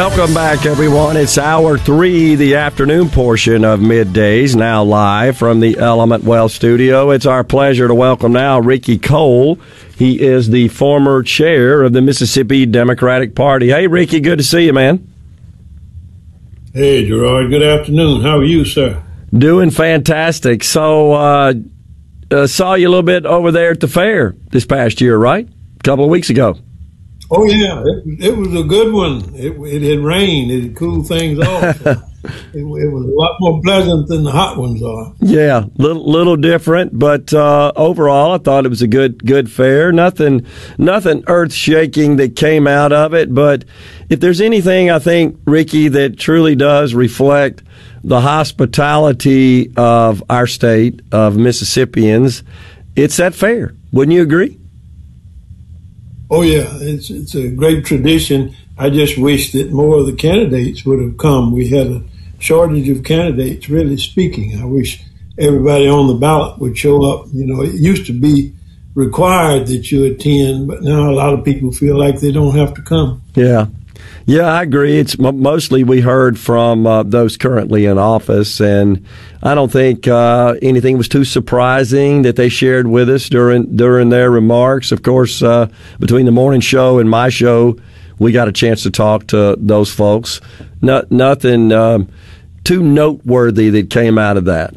Welcome back, everyone. It's hour 3, the afternoon portion of Middays, now live from the Element Wealth studio. It's our pleasure to welcome now Ricky Cole. He is the former chair of the Mississippi Democratic Party. Hey, Ricky, good to see you, man. Hey, Gerard. Good afternoon. How are you, sir? Doing fantastic. So, saw you a little bit over there at the fair this past year, right? A couple of weeks ago. Oh, yeah. It was a good one. It had rained. It had cooled things off. It was a lot more pleasant than the hot ones are. Yeah, little different, but overall, I thought it was a good fair. Nothing earth-shaking that came out of it, but if there's anything, I think, Ricky, that truly does reflect the hospitality of our state, of Mississippians, it's that fair. Wouldn't you agree? Oh, yeah. It's a great tradition. I just wish that more of the candidates would have come. We had a shortage of candidates, really speaking. I wish everybody on the ballot would show up. You know, it used to be required that you attend, but now a lot of people feel like they don't have to come. Yeah. Yeah, I agree. It's mostly we heard from those currently in office, and I don't think anything was too surprising that they shared with us during their remarks. Of course, between the morning show and my show, we got a chance to talk to those folks. Nothing too noteworthy that came out of that.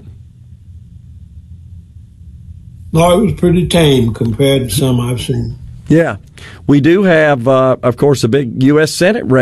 No, it was pretty tame compared to some I've seen. Yeah. We do have, of course, a big U.S. Senate race